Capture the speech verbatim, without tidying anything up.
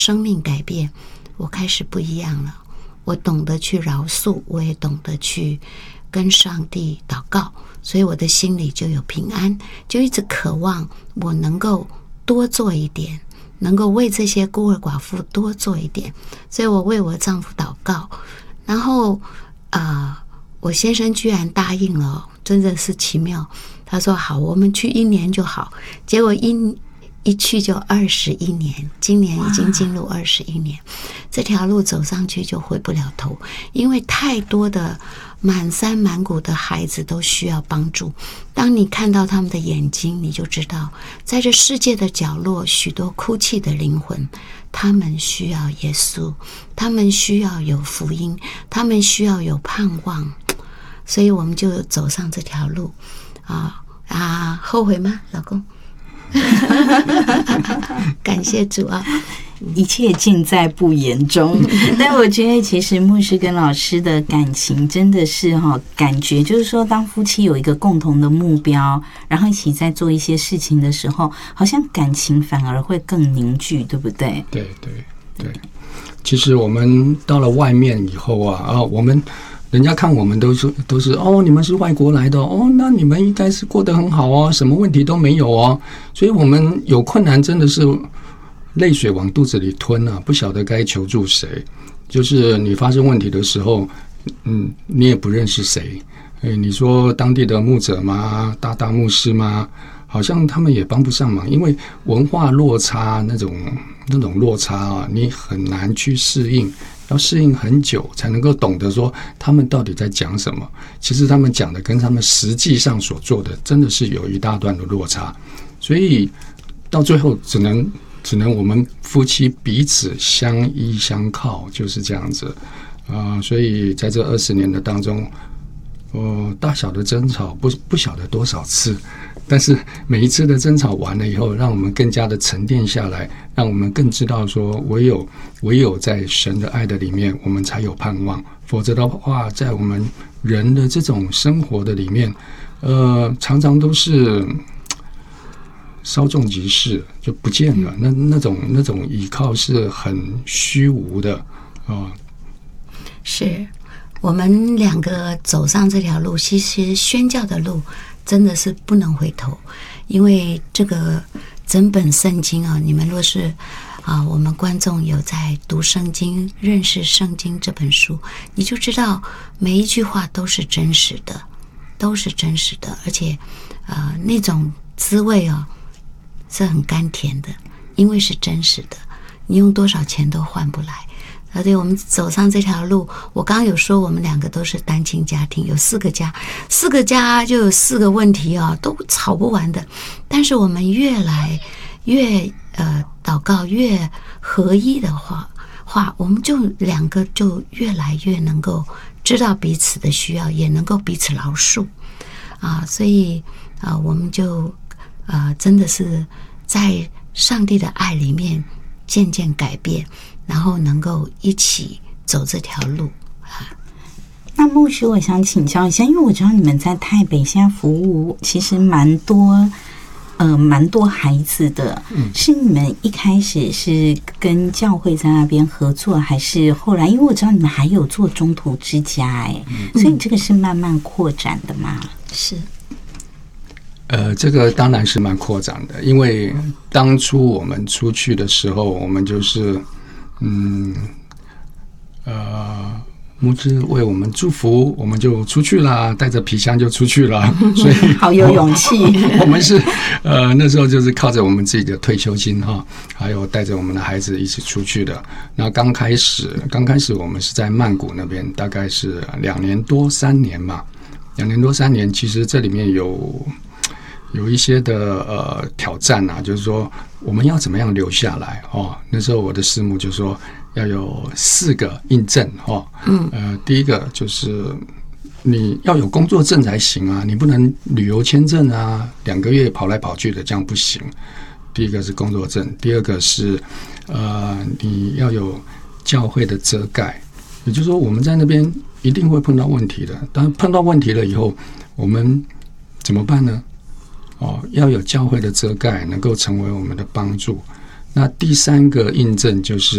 生命改变，我开始不一样了。我懂得去饶恕，我也懂得去跟上帝祷告，所以我的心里就有平安，就一直渴望我能够多做一点，能够为这些孤儿寡妇多做一点。所以我为我丈夫祷告，然后啊、呃，我先生居然答应了，真的是奇妙。他说好，我们去一年就好。结果一一去就二十一年，今年已经进入二十一年，这条路走上去就回不了头，因为太多的满山满谷的孩子都需要帮助。当你看到他们的眼睛，你就知道在这世界的角落，许多哭泣的灵魂，他们需要耶稣，他们需要有福音，他们需要有盼望。所以我们就走上这条路啊啊！后悔吗，老公？感谢主啊， 一切尽在不言中。但我觉得其实牧师跟老师的感情真的是哈，感觉就是说当夫妻有一个共同的目标，然后一起在做一些事情的时候，好像感情反而会更凝聚，对不对？ 对对对。其实我们到了外面以后啊啊，我们人家看我们都是都是哦，你们是外国来的哦，那你们应该是过得很好哦，什么问题都没有哦。所以我们有困难真的是泪水往肚子里吞啊，不晓得该求助谁。就是你发生问题的时候，嗯，你也不认识谁。哎，你说当地的牧者吗？大大牧师吗？好像他们也帮不上忙，因为文化落差那种那种落差啊，你很难去适应。要适应很久才能够懂得说他们到底在讲什么。其实他们讲的跟他们实际上所做的真的是有一大段的落差，所以到最后只能只能我们夫妻彼此相依相靠，就是这样子啊、呃。所以在这二十年的当中，呃，大小的争吵不不晓得多少次，但是每一次的争吵完了以后，让我们更加的沉淀下来，让我们更知道说，唯有唯有在神的爱的里面，我们才有盼望。否则的话，在我们人的这种生活的里面，呃，常常都是稍纵即逝，就不见了。那那种那种依靠是很虚无的啊、呃。 是。我们两个走上这条路，其实宣教的路真的是不能回头，因为这个整本圣经啊，你们若是啊，我们观众有在读圣经、认识圣经这本书，你就知道每一句话都是真实的，都是真实的，而且呃那种滋味啊是很甘甜的，因为是真实的，你用多少钱都换不来。而且我们走上这条路，我刚刚有说我们两个都是单亲家庭，有四个家，四个家就有四个问题啊，都吵不完的。但是我们越来越呃祷告，越合一的话话，我们就两个就越来越能够知道彼此的需要，也能够彼此饶恕啊。所以啊，我们就呃真的是在上帝的爱里面渐渐改变。然后能够一起走这条路啊。 那牧师，我想请教一下，因为我知道你们在台北现在服务其实蛮多，呃，蛮多孩子的。嗯，是你们一开始是跟教会在那边合作，还是后来？因为我知道你们还有做中途之家，哎、嗯，所以这个是慢慢扩展的嘛？ 是。 呃，这个当然是蛮扩展的，因为当初我们出去的时候，我们就是。嗯，呃，牧师为我们祝福，我们就出去了，带着皮箱就出去了，所以好有勇气。 我们是呃那时候就是靠着我们自己的退休金哈，还有带着我们的孩子一起出去的。那刚开始，刚开始我们是在曼谷那边，大概是两年多三年嘛，两年多三年，其实这里面有。有一些的呃挑战啊，就是说我们要怎么样留下来哦？那时候我的师母就说要有四个印证哦，嗯，呃，第一个就是你要有工作证才行啊，你不能旅游签证啊，两个月跑来跑去的这样不行。第一个是工作证，第二个是呃你要有教会的遮盖，也就是说我们在那边一定会碰到问题的，但碰到问题了以后，我们怎么办呢？哦，要有教会的遮盖，能够成为我们的帮助。那第三个印证就是